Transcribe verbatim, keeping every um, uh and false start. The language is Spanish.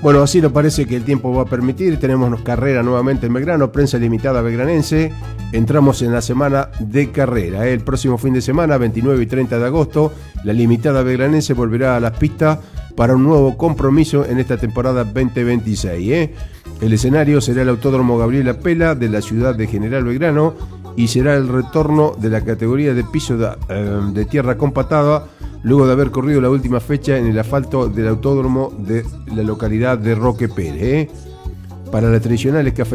Bueno, así nos parece que el tiempo va a permitir. Tenemos carrera nuevamente en Belgrano, prensa limitada belgranense. Entramos en la semana de carrera. ¿eh? El próximo fin de semana, veintinueve y treinta de agosto, la limitada belgranense volverá a las pistas para un nuevo compromiso en esta temporada veinte veintiséis. ¿eh? El escenario será el Autódromo Gabriela Pela de la ciudad de General Belgrano y será el retorno de la categoría de piso de, eh, de tierra compactada luego de haber corrido la última fecha en el asfalto del autódromo de la localidad de Roque Pérez. ¿eh? Para las tradicionales cafeterías